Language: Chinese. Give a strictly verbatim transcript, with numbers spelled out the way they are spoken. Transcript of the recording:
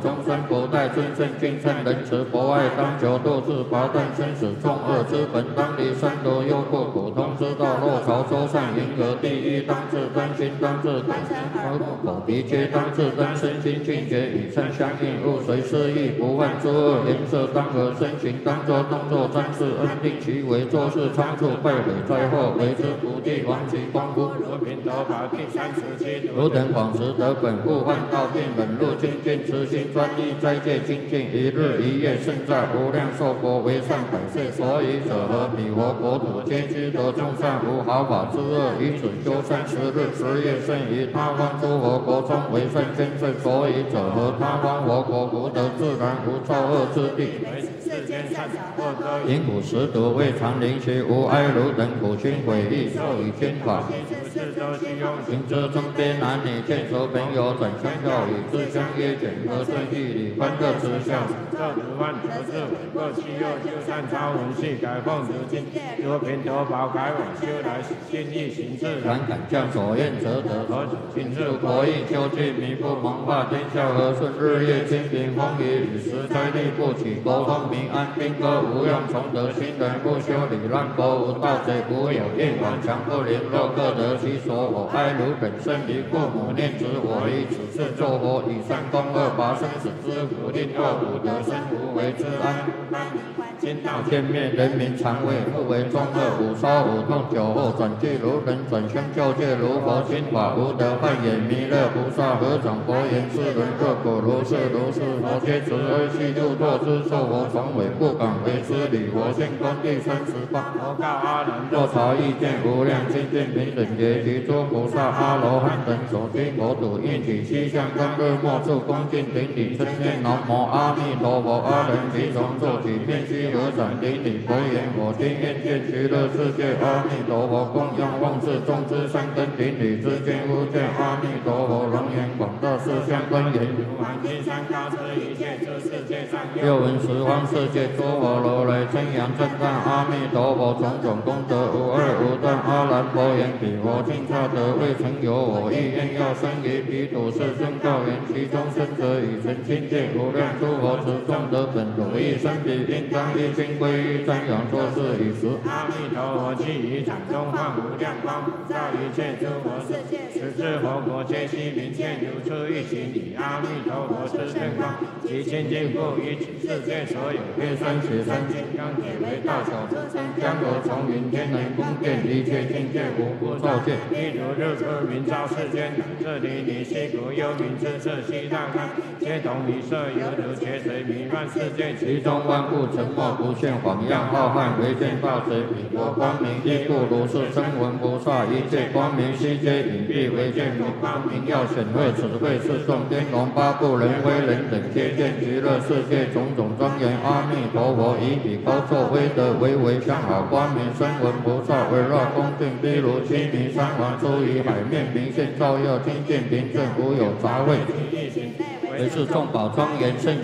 众生不待尊胜君称仁慈博爱当求度至拔断生死众恶之本当离三毒忧怖苦通之道落朝周上银河地狱当至灯心当至灯身口鼻皆当至灯身心境界与身相应物随失意不犯诸恶颜色当和身形当作动作瞻视恩定其为做事仓促败毁灾祸为之不地亡其光复如平头法第三十七如等广识得本故万道并本入清净慈心专一斋戒精进一日一夜胜在无量寿佛为上百岁所以者何彼佛国土皆知得众善无毫发之恶以此修三十日十夜胜于他方诸佛国中为善根胜所以者何他方佛国福德自然无造恶之地世间善因苦食毒未尝灵其无哀如等苦心毁义受以天法行之中边男女见熟朋友转相告与自相约卷和顺义理欢乐之笑这如万得智慧各其右修善超文系改奉如今如平头宝改往修来心意行自然感将所愿则得所行至国义修具弥不蒙化天下和顺日夜清平风雨与时灾力不起国风民安兵歌无用从得心人不修理乱国无盗贼无有业往强不灵若各得其所我哀如本身离父母念子我以此事作佛以善功恶拔生死之苦令恶苦得生无为之安今道见灭人民常为不为中恶五烧五痛酒后转具如人转生救界如佛心法无得幻眼弥勒菩萨合掌佛言世人各果如是如是佛皆慈悲悉入堕之受佛从尾不敢为之理佛性功第三十八佛告阿难若朝意见无量清净平等觉及诸菩萨阿罗汉等所经佛土应体西向观日莫处恭敬顶礼称念南无阿弥陀佛阿人其从作起面须合掌顶礼佛言我今愿见极乐世界阿弥陀佛供养望世众之善根顶礼之见无见阿弥陀佛龙颜广大世相观言如满金山高之一切之世界上又闻十方世界诸佛如来称扬称赞阿弥陀佛种种功德无二无断阿难佛言彼佛尽刹得未曾有我意愿要生于彼土世尊告言其中生者以成清净无量诸佛持众得本如意生彼应当一心归于瞻仰作是以时阿弥陀佛既于掌中放无量光普照一切诸佛世界十智佛国皆悉明见如出一行以阿弥陀佛之圣光其清净故于此世界所有变身血身金刚体为大小众生江河从云天人宫殿一切境界无不照见譬如日出明照世间这里你西国幽冥之色西大看皆同一色犹如劫水弥漫世界其中万物沉默不现晃样浩瀚唯见大水彼国光明亦故如是声闻菩萨一切光明悉皆隐蔽唯见佛光明耀显赫此会是众天龙八部人威人等皆见极乐世界种种庄严阿弥陀佛以彼高作威德为为相好光明声闻菩萨围绕恭敬譬如须弥山王出于海面明现照耀清净平正无有杂秽为是众宝庄严圣